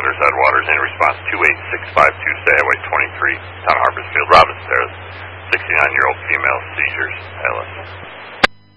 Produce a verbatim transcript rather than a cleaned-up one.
Headwaters, Headwaters in response two eight six five two, stay highway twenty-three, Town of Harborsfield, Robinson Terrace, sixty-nine-year-old female, seizures, L S.